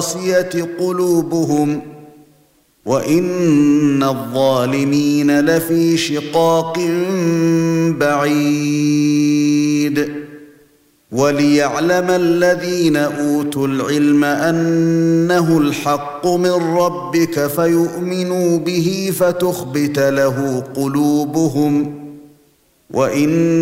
قلوبهم وإن الظالمين لفي شقاق بعيد وليعلم الذين أوتوا العلم أنه الحق من ربك فيؤمنوا به فتخبت له قلوبهم وإن